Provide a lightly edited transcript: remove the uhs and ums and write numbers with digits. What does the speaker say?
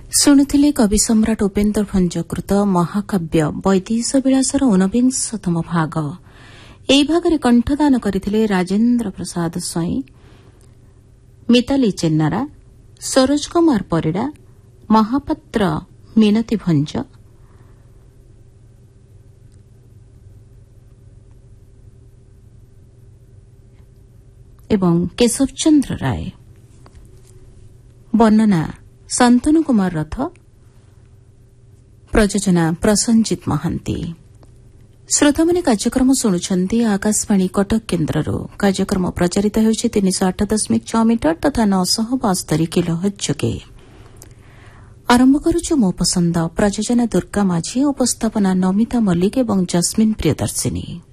ଶୁଣୁଥିଲେ କବି ସମ୍ରାଟ ଉପେନ୍ଦ୍ର ଭଞ୍ଜକୃତ ମହାକାବ୍ୟ ବୈଦେଶ ବିଳାସର 49ତମ ଭାଗ। ଏହି ଭାଗରେ କଣ୍ଠଦାନ କରିଥିଲେ ରାଜେନ୍ଦ୍ର ପ୍ରସାଦ ସ୍ୱାଇଁ, ମିତାଲି ଚେନ୍ନାରା, ସରୋଜ କୁମାର ପରିଡ଼ା, ମହାପାତ୍ର ମିନତୀ ଭଞ୍ଜ, ଏବଂ କେଶବ ଚନ୍ଦ୍ର ରାୟ। ବର୍ଣ୍ଣନା ଶାନ୍ତନୁ କୁମାର ରଥ, ପ୍ରଯୋଜନା ପ୍ରସଞ୍ଜିତ ମହାନ୍ତି। ଶ୍ରୋତାମାନେ କାର୍ଯ୍ୟକ୍ରମ ଶୁଣୁଛନ୍ତି ଆକାଶବାଣୀ କଟକ କେନ୍ଦ୍ରରୁ। କାର୍ଯ୍ୟକ୍ରମ ପ୍ରଚାରିତ ହେଉଛି 308.6 ମିଟର ତଥା 972 କିଲୋହର୍ଟ୍ଜ ଯୋଗେ। ଆରମ୍ଭ କରୁଛୁ ମୋ ପସନ୍ଦ। ପ୍ରଯୋଜନା ଦୁର୍ଗା ମାଝୀ, ଉପସ୍ଥାପନା ନମିତା ମଲ୍ଲିକ ଏବଂ ଜସ୍ମିନ୍ ପ୍ରିୟଦର୍ଶିନୀ।